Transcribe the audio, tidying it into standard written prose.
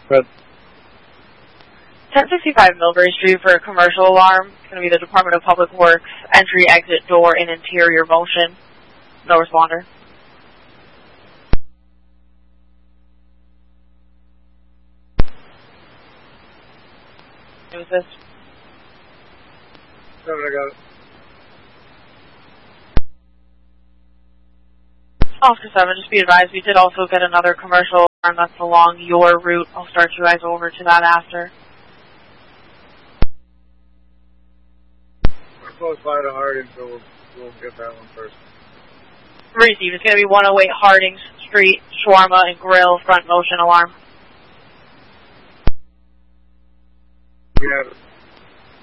Good. 1065 Millbury Street for a commercial alarm. It's going to be the Department of Public Works, entry, exit, door, and interior motion. No responder. Who is this? I got it. Oscar 7, just be advised, we did also get another commercial alarm that's along your route. I'll start you guys over to that after. We're close by to Harding, so we'll get that one first. Receive. It's going to be 108 Harding Street, Shawarma and Grill, front motion alarm. We have it.